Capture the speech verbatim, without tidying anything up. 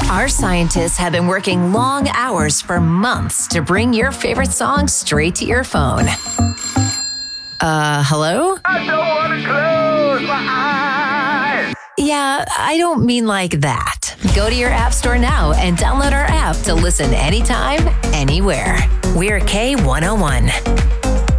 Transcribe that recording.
Our scientists have been working long hours for months to bring your favorite song straight to your phone. Uh, hello? I don't want to close my eyes. Yeah, I don't mean like that. Go to your app store now and download our app to listen anytime, anywhere. We're K one oh one.